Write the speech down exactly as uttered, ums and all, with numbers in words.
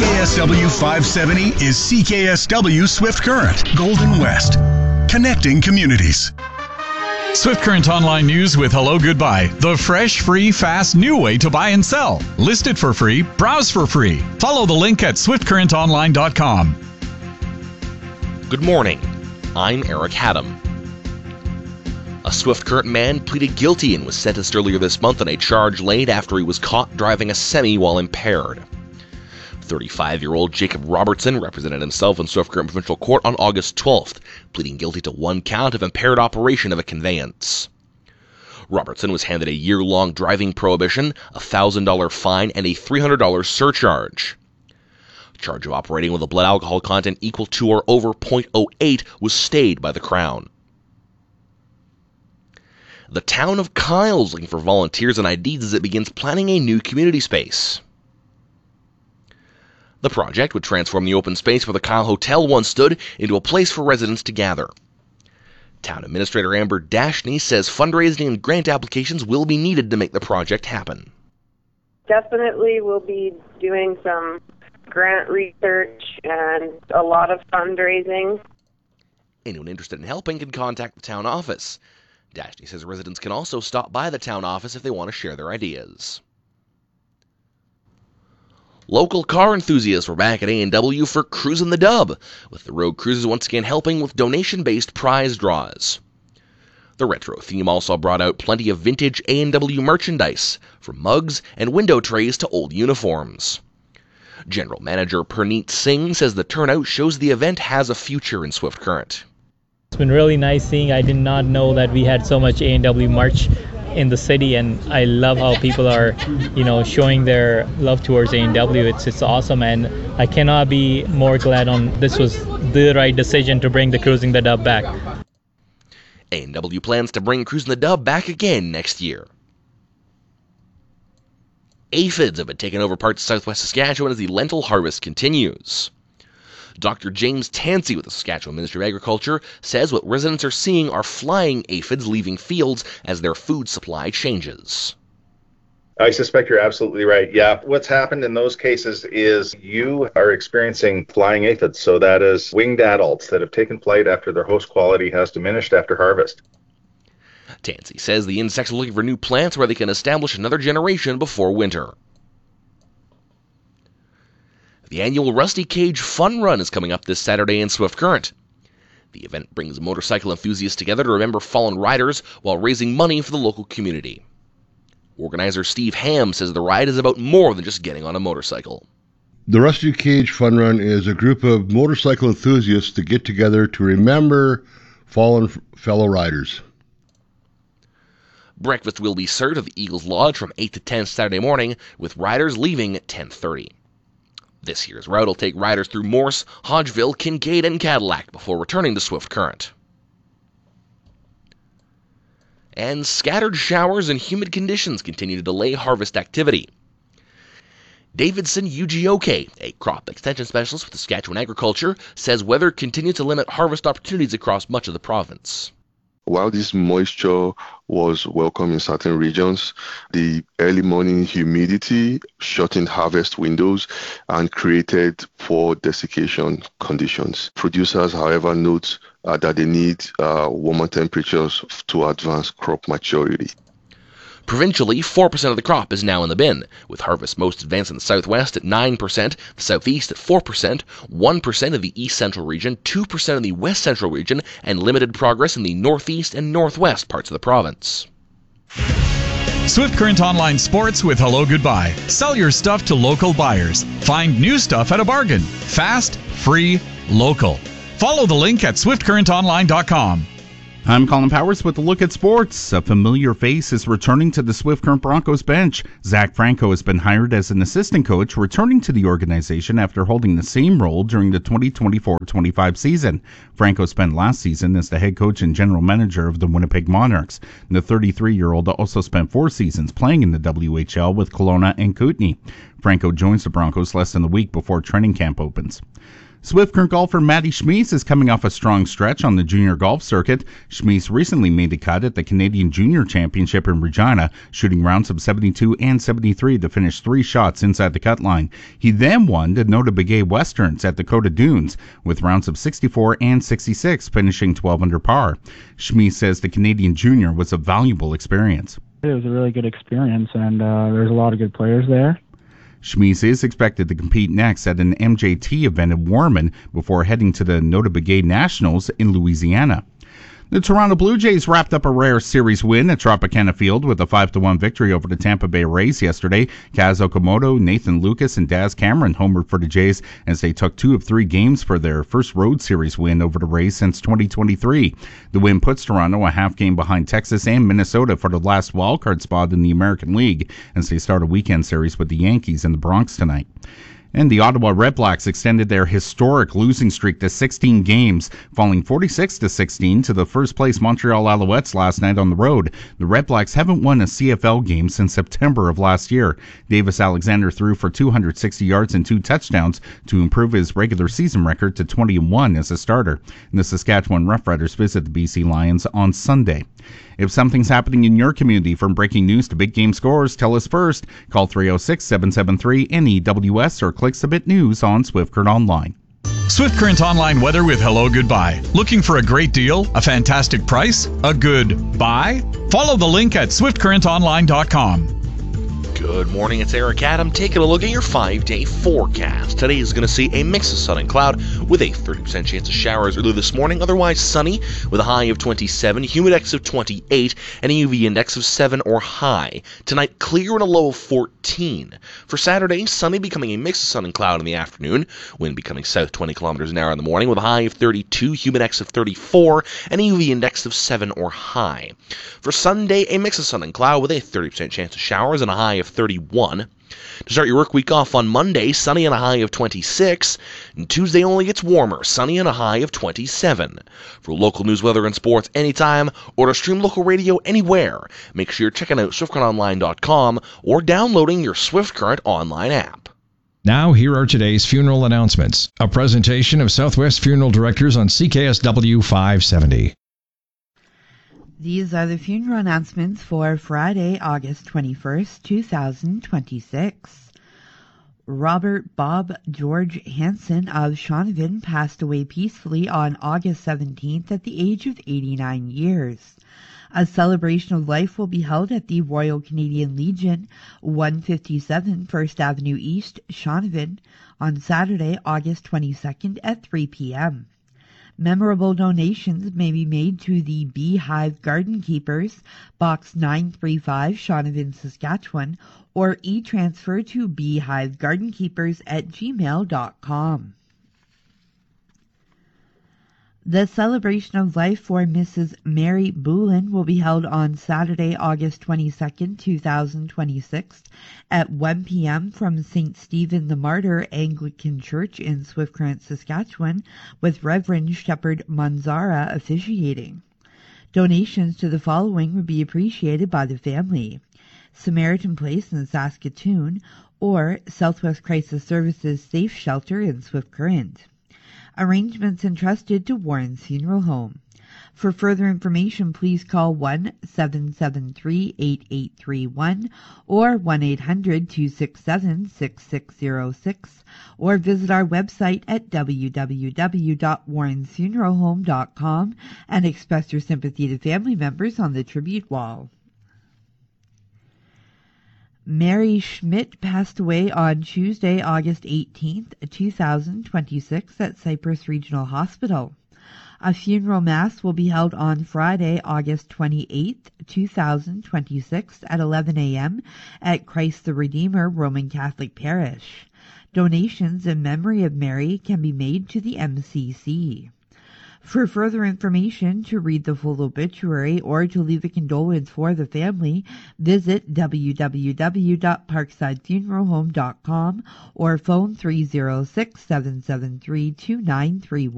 K S W five seventy is C K S W Swift Current, Golden West. Connecting communities. Swift Current Online News with Hello Goodbye. The fresh, free, fast, new way to buy and sell. List it for free. Browse for free. Follow the link at swift current online dot com. Good morning. I'm Eric Haddam. A Swift Current man pleaded guilty and was sentenced earlier this month on a charge laid after he was caught driving a semi while impaired. thirty-five-year-old Jacob Robertson represented himself in Swift Current Provincial Court on August twelfth, pleading guilty to one count of impaired operation of a conveyance. Robertson was handed a year-long driving prohibition, a one thousand dollars fine, and a three hundred dollars surcharge. Charge of operating with a blood alcohol content equal to or over zero point zero eight was stayed by the Crown. The town of Kyle is looking for volunteers and I Ds as it begins planning a new community space. The project would transform the open space where the Kyle Hotel once stood into a place for residents to gather. Town Administrator Amber Dashney says fundraising and grant applications will be needed to make the project happen. Definitely we'll be doing some grant research and a lot of fundraising. Anyone interested in helping can contact the town office. Dashney says residents can also stop by the town office if they want to share their ideas. Local car enthusiasts were back at A and W for Cruisin' the Dub, with the road cruises once again helping with donation-based prize draws. The retro theme also brought out plenty of vintage A and W merchandise, from mugs and window trays to old uniforms. General Manager Perneet Singh says the turnout shows the event has a future in Swift Current. It's been really nice seeing. I did not know that we had so much A and W merch in the city, and I love how people are, you know, showing their love towards A and W. It's it's awesome, and I cannot be more glad on this was the right decision to bring the Cruising the Dub back. A and W plans to bring Cruising the Dub back again next year. Aphids have been taking over parts of southwest Saskatchewan as the lentil harvest continues. Doctor James Tansey with the Saskatchewan Ministry of Agriculture says what residents are seeing are flying aphids leaving fields as their food supply changes. I suspect you're absolutely right. Yeah, what's happened in those cases is you are experiencing flying aphids. So that is winged adults that have taken flight after their host quality has diminished after harvest. Tansey says the insects are looking for new plants where they can establish another generation before winter. The annual Rusty Cage Fun Run is coming up this Saturday in Swift Current. The event brings motorcycle enthusiasts together to remember fallen riders while raising money for the local community. Organizer Steve Ham says the ride is about more than just getting on a motorcycle. The Rusty Cage Fun Run is a group of motorcycle enthusiasts to get together to remember fallen fellow riders. Breakfast will be served at the Eagles Lodge from eight to ten Saturday morning, with riders leaving at ten thirty. This year's route will take riders through Morse, Hodgeville, Kincaid, and Cadillac before returning to Swift Current. And scattered showers and humid conditions continue to delay harvest activity. Davidson Ugioke, a crop extension specialist with Saskatchewan Agriculture, says weather continues to limit harvest opportunities across much of the province. While this moisture was welcome in certain regions, the early morning humidity shortened harvest windows and created poor desiccation conditions. Producers, however, note uh, that they need uh, warmer temperatures to advance crop maturity. Provincially, four percent of the crop is now in the bin, with harvest most advanced in the southwest at nine percent, the southeast at four percent, one percent in the east central region, two percent in the west central region, and limited progress in the northeast and northwest parts of the province. Swift Current Online Sports with Hello Goodbye. Sell your stuff to local buyers. Find new stuff at a bargain. Fast, free, local. Follow the link at swift current online dot com. I'm Colin Powers with a look at sports. A familiar face is returning to the Swift Current Broncos bench. Zach Franco has been hired as an assistant coach, returning to the organization after holding the same role during the twenty twenty-four twenty-five season. Franco spent last season as the head coach and general manager of the Winnipeg Monarchs. The thirty-three-year-old also spent four seasons playing in the W H L with Kelowna and Kootenay. Franco joins the Broncos less than a week before training camp opens. Swift Current golfer Matty Schmies is coming off a strong stretch on the junior golf circuit. Schmies recently made the cut at the Canadian Junior Championship in Regina, shooting rounds of seventy-two and seventy-three to finish three shots inside the cut line. He then won the Nota Begay Westerns at Dakota Dunes with rounds of sixty-four and sixty-six, finishing twelve under par. Schmies says the Canadian Junior was a valuable experience. It was a really good experience, and uh, there's a lot of good players there. Schmies is expected to compete next at an M J T event in Warman before heading to the Nota Begay Nationals in Louisiana. The Toronto Blue Jays wrapped up a rare series win at Tropicana Field with a five to one victory over the Tampa Bay Rays yesterday. Kaz Okamoto, Nathan Lucas, and Daz Cameron homered for the Jays as they took two of three games for their first road series win over the Rays since twenty twenty-three. The win puts Toronto a half game behind Texas and Minnesota for the last wildcard spot in the American League as they start a weekend series with the Yankees in the Bronx tonight. And the Ottawa Redblacks extended their historic losing streak to sixteen games, falling forty-six to sixteen to the first-place Montreal Alouettes last night on the road. The Redblacks haven't won a C F L game since September of last year. Davis Alexander threw for two hundred sixty yards and two touchdowns to improve his regular season record to twenty and one as a starter. And the Saskatchewan Roughriders visit the B C Lions on Sunday. If something's happening in your community, from breaking news to big game scores, tell us first. Call three oh six, seven seven three, N E W S or click Submit News on Swift Current Online. Swift Current Online weather with Hello Goodbye. Looking for a great deal, a fantastic price, a good buy? Follow the link at swift current online dot com. Good morning, it's Eric Adam taking a look at your five-day forecast. Today is going to see a mix of sun and cloud with a thirty percent chance of showers early this morning, otherwise sunny with a high of twenty-seven, humidex of twenty-eight, and a U V index of seven or high. Tonight, clear and a low of fourteen. For Saturday, sunny becoming a mix of sun and cloud in the afternoon, wind becoming south twenty kilometers an hour in the morning with a high of thirty-two, humidex of thirty-four, and a U V index of seven or high. For Sunday, a mix of sun and cloud with a thirty percent chance of showers and a high of thirty-one. To start your work week off on Monday, sunny and a high of twenty-six. And Tuesday only gets warmer, sunny and a high of twenty-seven. For local news, weather, and sports anytime, or to stream local radio anywhere, make sure you're checking out swift current online dot com or downloading your Swift Current online app. Now, here are today's funeral announcements. A presentation of Southwest Funeral Directors on C K S W five seventy. These are the funeral announcements for Friday, August twenty-first, two thousand twenty-six. Robert Bob George Hansen of Shaunavon passed away peacefully on August seventeenth at the age of eighty-nine years. A celebration of life will be held at the Royal Canadian Legion, one fifty-seven First Avenue East, Shaunavon, on Saturday, August twenty-second at three p.m. Memorable donations may be made to the Beehive Garden Keepers, Box nine thirty-five, Shaunavon, Saskatchewan, or e-transfer to beehivegardenkeepers at gmail dot com. The celebration of life for Missus Mary Boulin will be held on Saturday, August twenty-second, two thousand twenty-six at one p.m. from Saint Stephen the Martyr Anglican Church in Swift Current, Saskatchewan, with Reverend Shepherd Manzara officiating. Donations to the following would be appreciated by the family: Samaritan Place in Saskatoon or Southwest Crisis Services Safe Shelter in Swift Current. Arrangements entrusted to Warren's Funeral Home. For further information, please call one seven seven three, eight eight three one or one eight hundred, two six seven, six six zero six or visit our website at w w w dot warrens funeral home dot com and express your sympathy to family members on the tribute wall. Mary Schmidt passed away on Tuesday, August eighteenth, two thousand twenty-six at Cypress Regional Hospital. A funeral mass will be held on Friday, August twenty-eighth, two thousand twenty-six at eleven a.m. at Christ the Redeemer Roman Catholic Parish. Donations in memory of Mary can be made to the M C C. For further information, to read the full obituary, or to leave a condolence for the family, visit w w w dot parkside funeral home dot com or phone three oh six, seven seven three, two nine three one.